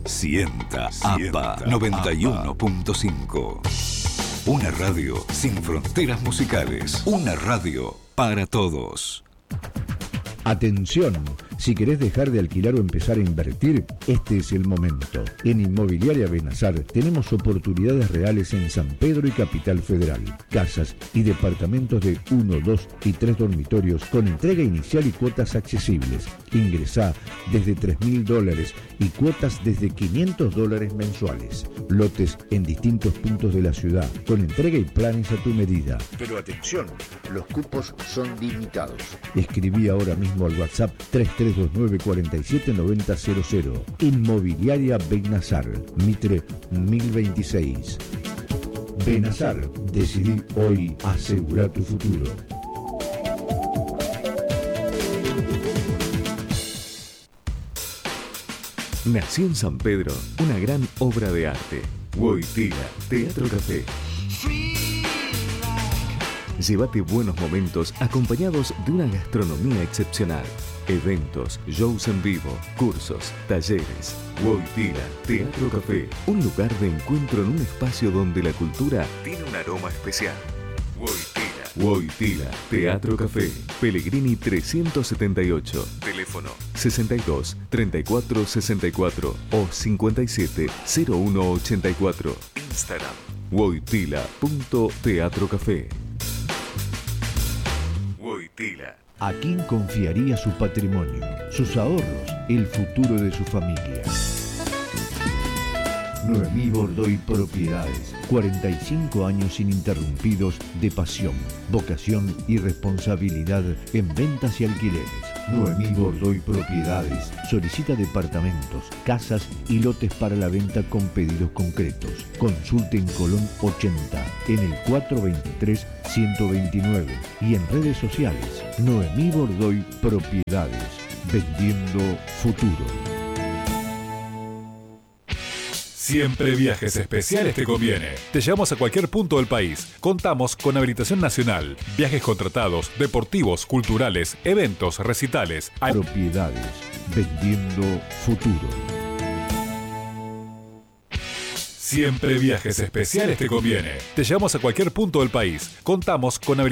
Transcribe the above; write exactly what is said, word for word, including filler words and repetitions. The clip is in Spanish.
Sienta A P A noventa y uno punto cinco. Una radio sin fronteras musicales. Una radio para todos. Atención, si querés dejar de alquilar o empezar a invertir, este es el momento. En Inmobiliaria Benazar tenemos oportunidades reales en San Pedro y Capital Federal. Casas y departamentos de uno, dos y tres dormitorios con entrega inicial y cuotas accesibles. Ingresá desde tres mil dólares y cuotas desde quinientos dólares mensuales. Lotes en distintos puntos de la ciudad, con entrega y planes a tu medida. Pero atención, los cupos son limitados. Escribí ahora mismo al WhatsApp tres tres dos nueve cuatro siete nueve cero cero cero. Inmobiliaria Benazar, Mitre mil veintiséis. Benazar, decidí hoy asegurar tu futuro. Nació en San Pedro una gran obra de arte. Wojtyla Teatro Café. Llévate buenos momentos acompañados de una gastronomía excepcional. Eventos, shows en vivo, cursos, talleres. Wojtyla Teatro Café. Un lugar de encuentro en un espacio donde la cultura tiene un aroma especial. Wojtyla. Wojtyla Teatro Café. Pellegrini trescientos setenta y ocho. Teléfono sesenta y dos, treinta y cuatro, sesenta y cuatro o cincuenta y siete, cero uno ochenta y cuatro. Instagram wojtyla punto teatro café. Wojtyla. ¿A quién confiaría su patrimonio, sus ahorros, el futuro de su familia? Noemí Bordoy Propiedades. cuarenta y cinco años ininterrumpidos de pasión, vocación y responsabilidad en ventas y alquileres. Noemí Bordoy Propiedades solicita departamentos, casas y lotes para la venta con pedidos concretos. Consulte en Colón ochenta, en el cuatrocientos veintitrés, ciento veintinueve y en redes sociales. Noemí Bordoy Propiedades, vendiendo futuro. Siempre Viajes Especiales te conviene. Te llevamos a cualquier punto del país. Contamos con habilitación nacional, viajes contratados, deportivos, culturales, eventos, recitales. Propiedades, vendiendo futuro. Siempre Viajes Especiales te conviene. Te llevamos a cualquier punto del país. Contamos con habilitación